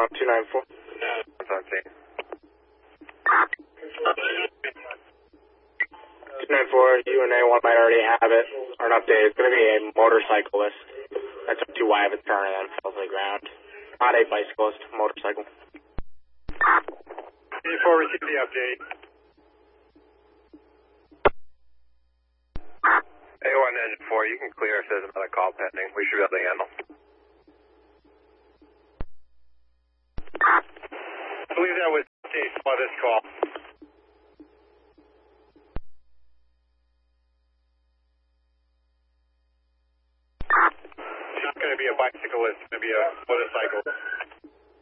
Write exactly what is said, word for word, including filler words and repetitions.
two nine four. What's on scene? two nine four, U N A one might already have it, or an update. It's going to be a motorcyclist. That's too wide of a turn and then fell to the ground. Not a bicyclist, motorcycle. Before we receive the update. A one engine four, you can clear if there's another call pending. We should be able to handle. I believe that was update for this call. It's not going to be a bicyclist, it's going to be a motorcycle.